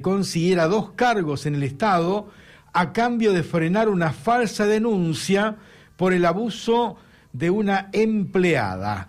consiguiera 2 cargos en el Estado a cambio de frenar una falsa denuncia por el abuso de una empleada.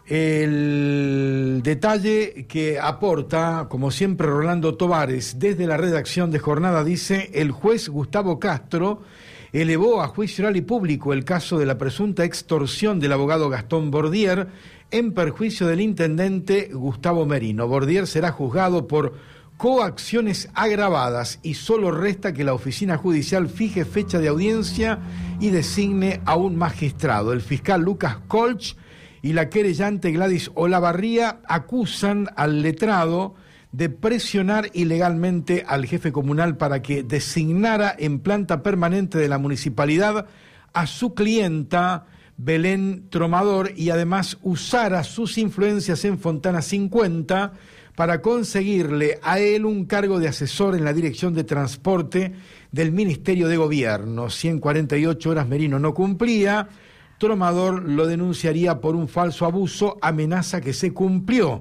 El detalle que aporta, como siempre, Rolando Tovares desde la redacción de Jornada dice: el juez Gustavo Castro elevó a juicio oral y público el caso de la presunta extorsión del abogado Gastón Bordier en perjuicio del intendente Gustavo Merino. Bordier será juzgado por coacciones agravadas y solo resta que la oficina judicial fije fecha de audiencia y designe a un magistrado. El fiscal Lucas Colch y la querellante Gladys Olavarría acusan al letrado de presionar ilegalmente al jefe comunal para que designara en planta permanente de la municipalidad a su clienta Belén Tromador y además usara sus influencias en Fontana 50 para conseguirle a él un cargo de asesor en la Dirección de Transporte del Ministerio de Gobierno. 148 horas Merino no cumplía. Tromador lo denunciaría por un falso abuso, amenaza que se cumplió.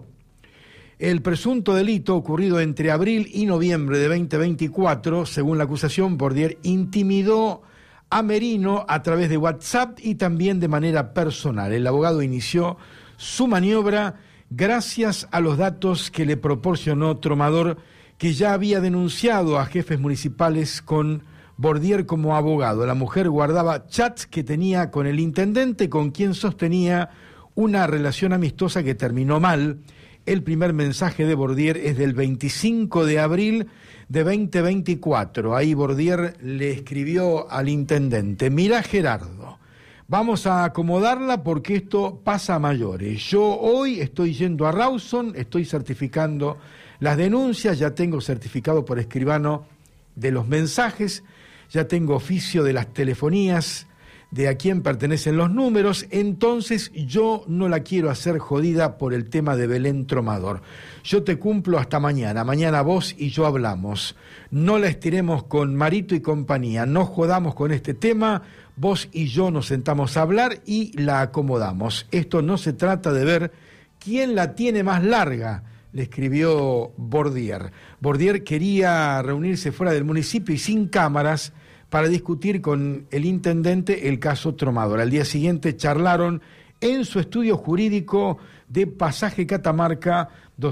El presunto delito ocurrido entre abril y noviembre de 2024, según la acusación, Bordier intimidó a Merino a través de WhatsApp y también de manera personal. El abogado inició su maniobra gracias a los datos que le proporcionó Tromador, que ya había denunciado a jefes municipales con Bordier como abogado. La mujer guardaba chats que tenía con el intendente, con quien sostenía una relación amistosa que terminó mal. El primer mensaje de Bordier es del 25 de abril de 2024. Ahí Bordier le escribió al intendente: mira, Gerardo, vamos a acomodarla porque esto pasa a mayores. Yo hoy estoy yendo a Rawson, estoy certificando las denuncias, ya tengo certificado por escribano de los mensajes, ya tengo oficio de las telefonías, de a quién pertenecen los números, entonces yo no la quiero hacer jodida por el tema de Belén Tromador. Yo te cumplo hasta mañana, mañana vos y yo hablamos. No la estiremos con Marito y compañía, no jodamos con este tema, vos y yo nos sentamos a hablar y la acomodamos. Esto no se trata de ver quién la tiene más larga, le escribió Bordier. Bordier quería reunirse fuera del municipio y sin cámaras para discutir con el intendente el caso Tromador. Al día siguiente charlaron en su estudio jurídico de Pasaje Catamarca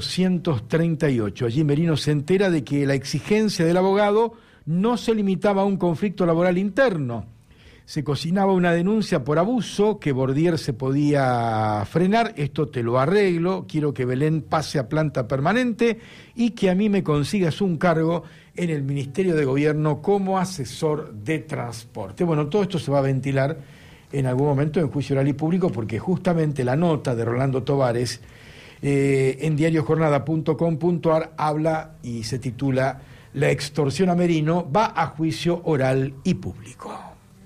238. Allí Merino se entera de que la exigencia del abogado no se limitaba a un conflicto laboral interno. Se cocinaba una denuncia por abuso que Bordier se podía frenar. Esto te lo arreglo, quiero que Belén pase a planta permanente y que a mí me consigas un cargo en el Ministerio de Gobierno como asesor de transporte. Bueno, todo esto se va a ventilar en algún momento en juicio oral y público, porque justamente la nota de Rolando Tovares en diariojornada.com.ar habla y se titula: la extorsión a Merino va a juicio oral y público.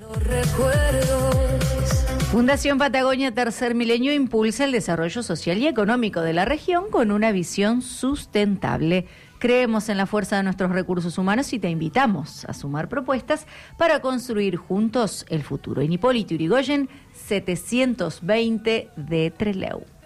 Fundación Patagonia Tercer Milenio impulsa el desarrollo social y económico de la región con una visión sustentable. Creemos en la fuerza de nuestros recursos humanos y te invitamos a sumar propuestas para construir juntos el futuro. En Hipólito Yrigoyen, 720 de Trelew.